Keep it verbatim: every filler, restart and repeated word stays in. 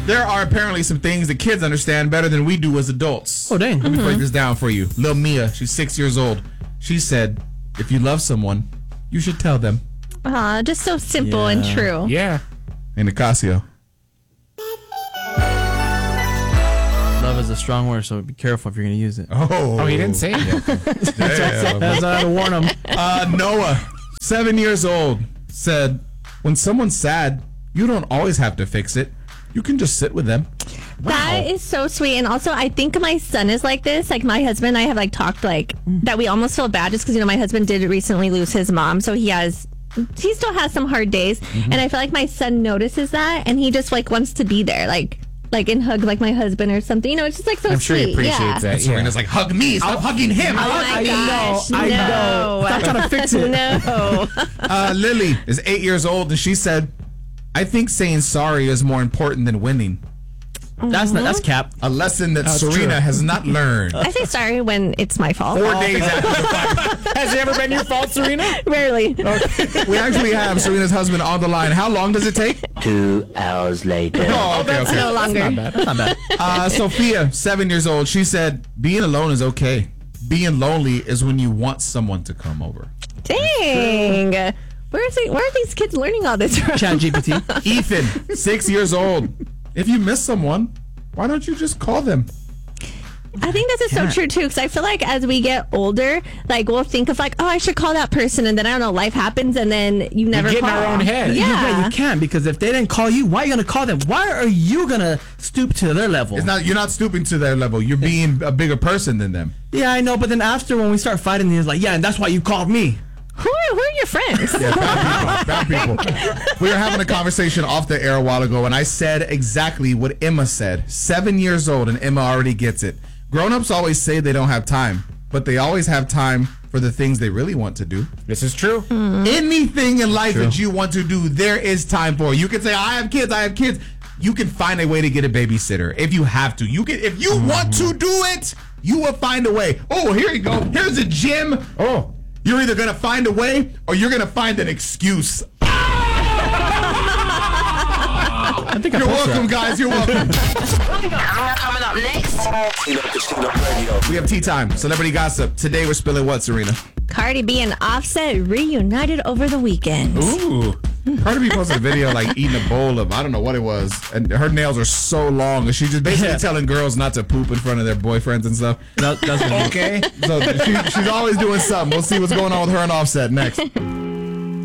There are apparently some things that kids understand better than we do as adults. Oh, dang. Let me Mm-hmm. break this down for you. Lil Mia, she's six years old. She said, if you love someone, you should tell them. Aw, just so simple yeah. and true. Yeah. And Nicasio. Love is a strong word, so be careful if you're going to use it. Oh. Oh, he didn't say it yet. Damn. That's how to warn him. Uh, Noah, seven years old, said, when someone's sad, you don't always have to fix it. You can just sit with them. Wow. That is so sweet. And also, I think my son is like this. Like, my husband and I have, like, talked, like, that we almost feel bad just because, you know, my husband did recently lose his mom. So he has, he still has some hard days. Mm-hmm. And I feel like my son notices that. And he just, like, wants to be there. Like, like and hug, like, my husband or something. You know, it's just, like, so I'm sweet. sure he appreciates yeah. that. Yeah. Serena's like, hug me. Stop hugging him. Oh, hug my me. gosh. I know. I no. know. Stop trying to fix it. No. uh, Lily is eight years old, and she said, I think saying sorry is more important than winning. That's not, that's cap. A lesson that That's Serena true. has not learned. I say sorry when it's my fault. Four days after the fight. Has it ever been your fault, Serena? Rarely. Okay. We actually have Serena's husband on the line. How long does it take? Two hours later. Oh, okay, okay. No longer. Not bad. That's not bad. Uh, Sophia, seven years old, she said, being alone is okay. Being lonely is when you want someone to come over. Dang. Where is it? Where are these kids learning all this from? Chat G P T. Ethan, six years old. If you miss someone, why don't you just call them? I think this is so true too, because I feel like as we get older, like we'll think of like, oh, I should call that person, and then I don't know, life happens, and then you never We get in call. our own head. Yeah. yeah, you can, because if they didn't call you, why are you gonna call them? Why are you gonna stoop to their level? It's not. You're not stooping to their level. You're being a bigger person than them. Yeah, I know, but then after when we start fighting, he's like, yeah, and that's why you called me. Who are, who are your friends? Yeah, bad people. Bad people. We were having a conversation off the air a while ago, and I said exactly what Emma said. Seven years old, and Emma already gets it. Grown-ups always say they don't have time, but they always have time for the things they really want to do. This is true. Mm-hmm. Anything in life true. that you want to do, there is time for. You can say, I have kids, I have kids. You can find a way to get a babysitter if you have to. You can, if you mm-hmm. want to do it, you will find a way. Oh, here you go. Here's a gym. Oh, you're either going to find a way or you're going to find an excuse. I think I You're welcome, that. guys. You're welcome. Coming up next. We have tea time. Celebrity gossip. Today we're spilling what, Serena? Cardi B and Offset reunited over the weekend. Ooh. Cardi B posted a video like eating a bowl of, I don't know what it was, and her nails are so long, and she's just basically yeah. telling girls not to poop in front of their boyfriends and stuff. That, that's okay. So she, she's always doing something. We'll see what's going on with her and Offset next.